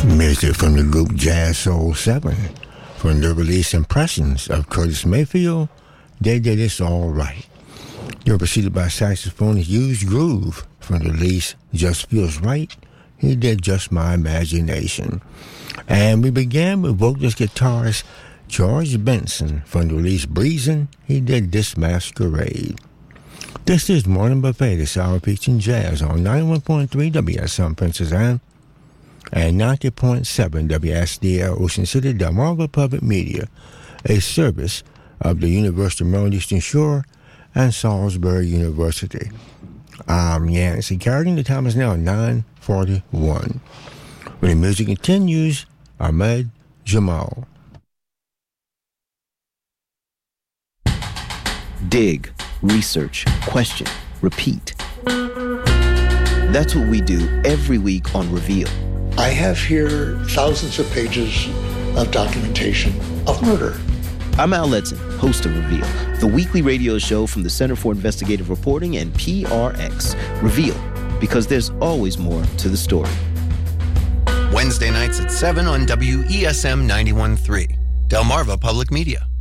Music from the group Jazz Soul 7 from the release Impressions of Curtis Mayfield. They did It's All Right. They were preceded by saxophonist Used Groove from the release Just Feels Right. He did Just My Imagination. And we began with vocalist guitarist George Benson from the release Breezin'. He did This Masquerade. This is Morning Buffet, this hour featuring jazz on 91.3 WSM Princess Anne and 90.7 WSDL Ocean City, Delmarva Public Media, a service of the University of Maryland Eastern Shore and Salisbury University. I'm Yancey Carrigan. The time is now 9:41. When the music continues, Ahmed Jamal. Dig, research, question, repeat. That's what we do every week on Reveal. I have here thousands of pages of documentation of murder. I'm Al Letson, host of Reveal, the weekly radio show from the Center for Investigative Reporting and PRX. Reveal, because there's always more to the story. Wednesday nights at 7 on WESM 91.3, Delmarva Public Media.